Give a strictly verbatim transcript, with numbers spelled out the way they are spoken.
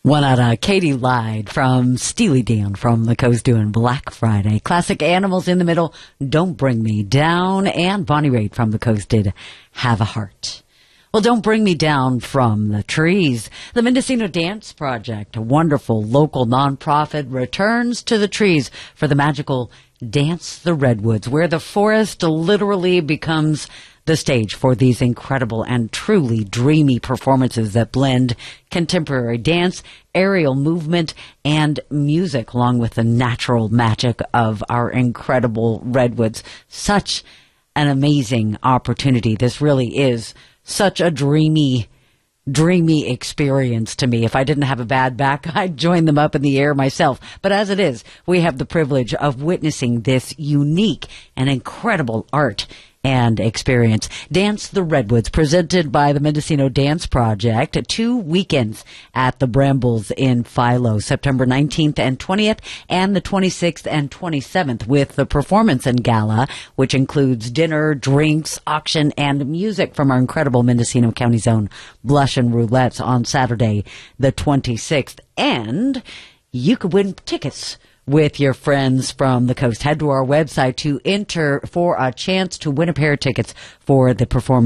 One out of Katie lied from Steely Dan from the Coast doing Black Friday. Classic Animals in the middle, Don't Bring Me Down. And Bonnie Raitt from the Coast did Have a Heart. Well, Don't Bring Me Down from the Trees. The Mendocino Dance Project, a wonderful local nonprofit, returns to the trees for the magical Dance the Redwoods, where the forest literally becomes the stage for these incredible and truly dreamy performances that blend contemporary dance, aerial movement, and music, along with the natural magic of our incredible redwoods. Such an amazing opportunity. This really is such a dreamy dreamy experience to me. If I didn't have a bad back, I'd join them up in the air myself. But as it is, we have the privilege of witnessing this unique and incredible art and experience. Dance the Redwoods, presented by the Mendocino Dance Project, two weekends at the Brambles in Philo, September nineteenth and twentieth, and the twenty-sixth and twenty-seventh, with the performance and gala, which includes dinner, drinks, auction, and music from our incredible Mendocino County's own Blush and Roulettes on Saturday, the twenty-sixth. And you could win tickets with your friends from the Coast. Head to our website to enter for a chance to win a pair of tickets for the performance.